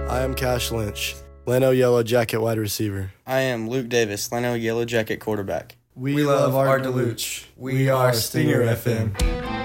I am Cash Lynch, Lano Yellow Jacket wide receiver. I am Luke Davis, Lano Yellow Jacket quarterback. We love Art DeLuch. We are Stinger FM.